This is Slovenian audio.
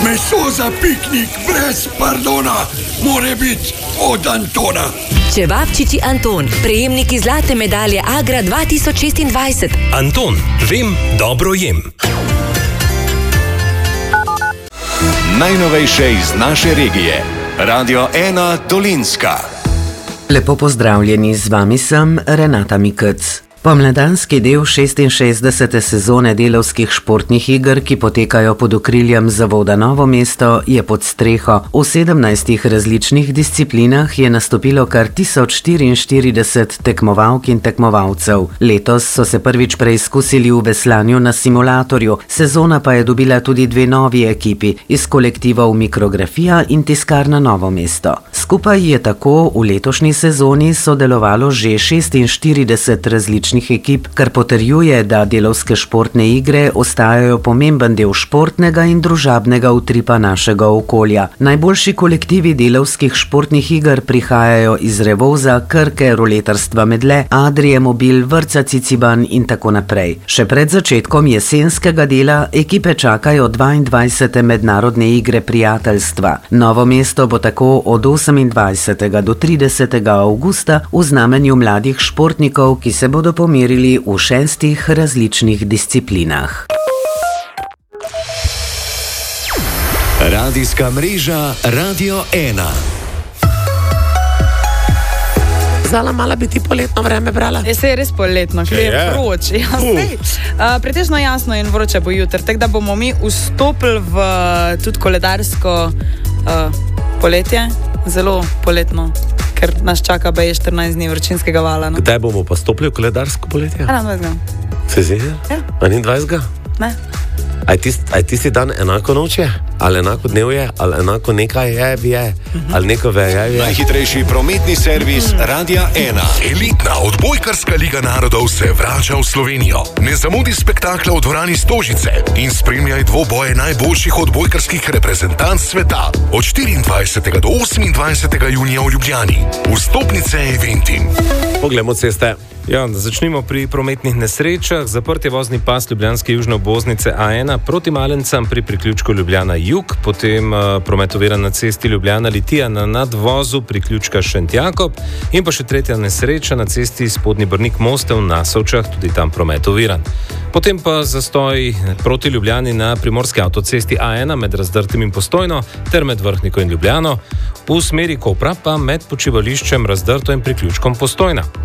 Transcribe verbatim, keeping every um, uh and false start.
Meso za piknik brez pardona, more biti od Antona. Čevapčiči Anton, prejemniki zlate medalje Agra dva tisoč šestindvajset. Anton, vem, dobro jem. Najnovejše iz naše regije. Radio ena Dolenjska. Lepo pozdravljeni, z vami sem Renata Mikec. Pomladanski del šestinšestdesete sezone delavskih športnih iger, ki potekajo pod okriljem Zavoda Novo mesto, je pod streho. V sedemnajstih različnih disciplinah je nastopilo kar tisoč štiriinštirideset tekmovalk in tekmovalcev. Letos so se prvič preizkusili v veslanju na simulatorju, sezona pa je dobila tudi dve novi ekipi iz kolektivov Mikrografija in Tiskarna Novo mesto. Skupaj je tako v letošnji sezoni sodelovalo že šestinštirideset različnih ekip, kar potrjuje, da delavske športne igre ostajajo pomemben del športnega in družabnega utripa našega okolja. Najboljši kolektivi delavskih športnih iger prihajajo iz Revoza, Krke, Roletarstva Medle, Adrie Mobil, Vrtca Ciciban in tako naprej. Še pred začetkom jesenskega dela ekipe čakajo dvaindvajsete mednarodne igre prijateljstva. Novo mesto bo tako od osemindvajsetega do tridesetega avgusta v znamenju mladih športnikov, ki se bodo pomerili v šestih različnih disciplinah. Radijska mreža Radio ena. Zala mala bi ti poletno vreme brala? Je se je res poletno, ker je vroče. Ja, uh, pretežno jasno in vroče bo jutri, tako da bomo mi vstopili v tudi koledarsko uh, poletje, zelo poletno. Ker nas čaka beje štirinajst dni vročinskega vala. No. Kdaj bomo pa stopili v koledarsko poletje? enaindvajsetega. Se zdi? Ja. enaindvajsetega? Ne. Aj tist, aj tisti dan enako noče? Ali enako dnev je? Ali enako nekaj je, je? Uh-huh. Ali neko ve, je, je? Najhitrejši prometni servis mm. Radia ena. Elitna odbojkarska liga narodov se vrača v Slovenijo. Ne zamudi spektakla v dvorani Stožice in spremljaj dvoboje najboljših odbojkarskih reprezentanc sveta od štiriindvajsetega do osemindvajsetega junija v Ljubljani. Vstopnice Eventim. Poglejmo ceste. Ja, začnimo pri prometnih nesrečah. Zaprt je vozni pas ljubljanske južne obvoznice A ena proti Malencam pri priključku Ljubljana jug, potem uh, promet oviran na cesti Ljubljana Litija na nadvozu priključka Šentjakob in pa še tretja nesreča na cesti Spodnji Brnik Mostev na Sovčah, tudi tam promet oviran. Potem pa zastoj proti Ljubljani na primorski avtocesti A ena med Razdrtim in Postojno ter med Vrhniko in Ljubljano, v smeri Kopra pa med počivališčem Razdrto in priključkom Postojna.